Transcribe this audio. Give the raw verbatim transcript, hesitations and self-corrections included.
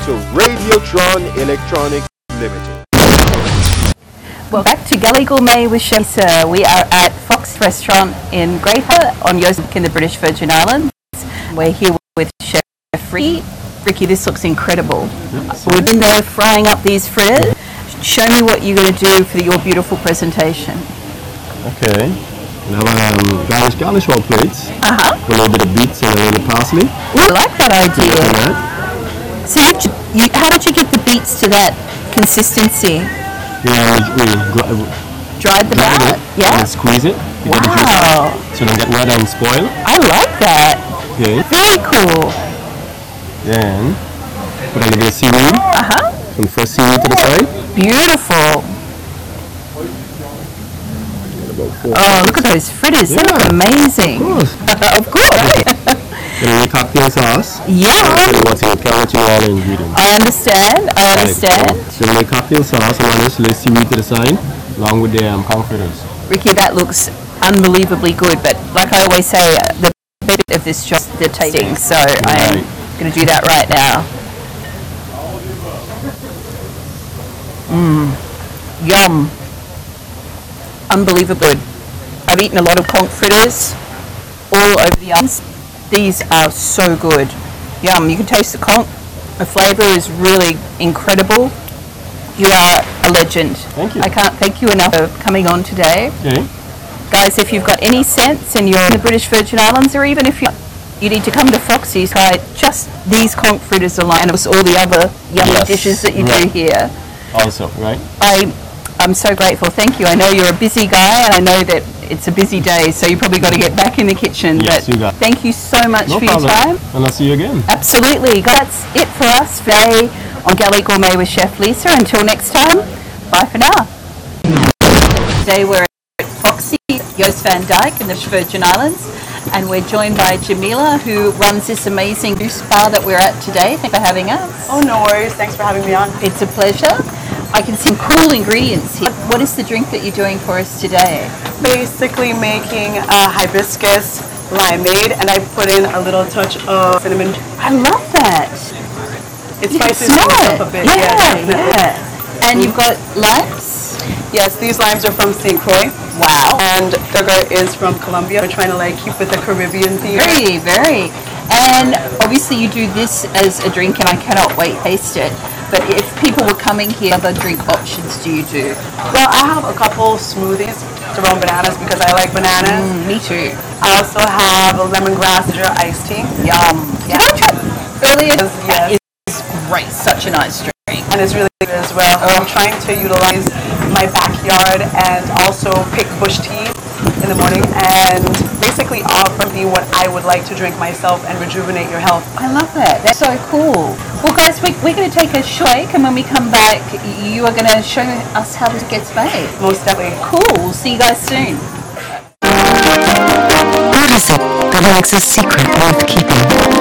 to Radiotron Electronics Limited. Well, back to Gully Gourmet with Chef Lisa. We are at Fox Restaurant in Greater on Yosemite in the British Virgin Islands. We're here with Chef Ricky. Ricky, this looks incredible. Yes. We've been there frying up these fritters. Show me what you're going to do for your beautiful presentation. Okay. Now um, garnish, garnish our plates. Uh-huh. With a little bit of beets and a little parsley. I like that idea. So you, you, how did you get the beets to that consistency? Yeah, we, we, we dried them out? It, yeah. And squeeze it. Wow. So don't get red and spoil. I like that. Okay. Very cool. Then put a little bit of seaweed. Uh-huh. Some fresh seaweed to the side. Beautiful. Oh, look at those fritters. Yeah. They look amazing. Of course. Of course. Then a cocktail sauce. Yeah. What's in the all the ingredients. I understand. I understand. Right. So make cocktail sauce and then let's seaweed to the side along with the um, conch fritters. Ricky, that looks unbelievably good. But like I always say, uh, the benefit of this job is the tasting. So right. I'm going to do that right now. Mmm. Yum. Unbelievable good. I've eaten a lot of conch fritters all over the islands. These are so good. Yum. You can taste the conch. The flavour is really incredible. You are a legend. Thank you. I can't thank you enough for coming on today. Okay. Guys, if you've got any sense and you're in the British Virgin Islands, or even if you you need to come to Foxy's, try just these conch fritters alone, and all the other yummy yes. dishes that you right. do here. Also, right? I, I'm so grateful. Thank you. I know you're a busy guy, and I know that it's a busy day, so you probably got to get back in the kitchen. Yes, but you got it. Thank you so much no for problem. your time. And I'll see you again. Absolutely. That's it for us today on Gully Gourmet with Chef Lisa. Until next time, bye for now. Today we're at Foxy, Joost van Dyke in the Virgin Islands, and we're joined by Jamila, who runs this amazing juice bar that we're at today. Thanks for having us. Oh, no worries. Thanks for having me on. It's a pleasure. I can see cool ingredients here. What is the drink that you're doing for us today? Basically making a hibiscus limeade, and I put in a little touch of cinnamon. I love that. It you spices things up a bit. Yeah, yeah, yeah. And you've got limes? Yes, these limes are from Saint Croix. Wow. And sugar is from Colombia. We're trying to like keep with the Caribbean theme. Very, very. And obviously you do this as a drink, and I cannot wait to taste it. But if people were coming here, what other drink options do you do? Well, I have a couple smoothies to run bananas because I like bananas. Mm, me too. I also have a lemongrass ginger iced tea. Yum. Yeah. Did I try earlier? Yes. It's great. Such a nice drink. And it's really good as well. Oh. I'm trying to utilize my backyard and also pick bush tea in the morning and basically offer me what I would like to drink myself and rejuvenate your health. I love that. That's so cool. Well, guys, we, we're going to take a short break, and when we come back, you are going to show us how this gets made. Most definitely. Cool. See you guys soon. What is it that makes a secret worth keeping?